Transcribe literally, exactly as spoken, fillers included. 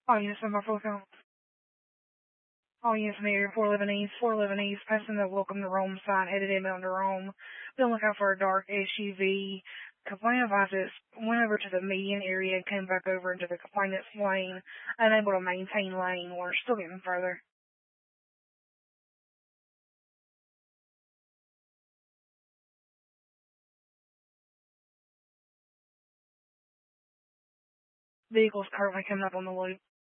Oh, yes, I'm full count. Oh, yes, Mary, four eleven East, four eleven East, passing the Welcome to Rome sign, headed inbound to Rome. Been looking for a dark S U V. Complaint about this, went over to the median area and came back over into the complainant's lane, unable to maintain lane. We're still getting further. Vehicle's currently coming up on the loop.